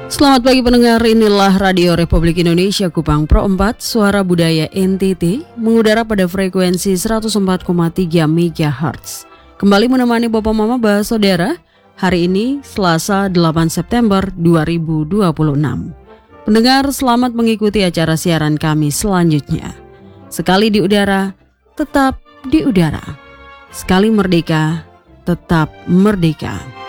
Selamat pagi pendengar, inilah Radio Republik Indonesia Kupang Pro 4, Suara Budaya NTT, mengudara pada frekuensi 104,3 MHz. Kembali menemani Bapak Mama Bah Saudara, hari ini Selasa 8 September 2026. Pendengar, selamat mengikuti acara siaran kami selanjutnya. Sekali di udara, tetap di udara. Sekali merdeka, tetap merdeka.